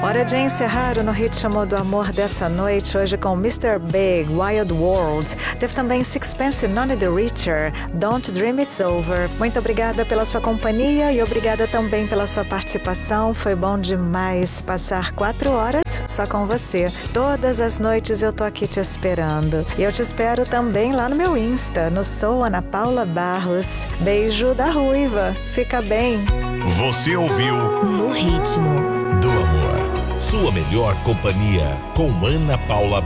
Hora de encerrar o No Ritmo do Amor dessa noite, hoje com Mr. Big, Wild World. Teve também Sixpence None the Richer, Don't Dream It's Over. Muito obrigada pela sua companhia e obrigada também pela sua participação. Foi bom demais passar 4 horas só com você. Todas as noites eu tô aqui te esperando. E eu te espero também lá no meu Insta, no Sou Ana Paula Barros. Beijo da Ruiva. Fica bem. Você ouviu No Ritmo do Amor. Sua melhor companhia com Ana Paula